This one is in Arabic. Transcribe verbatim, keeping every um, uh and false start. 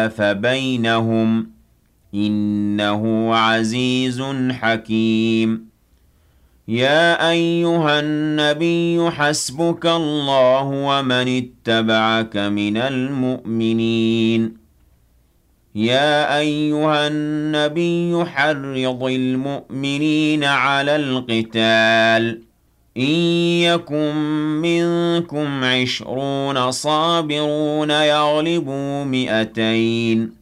فبينهم إنه عزيز حكيم. يا أيها النبي حسبك الله ومن اتبعك من المؤمنين. يا أيها النبي حرض المؤمنين على القتال إن يكن منكم عشرون صابرون يغلبوا مئتين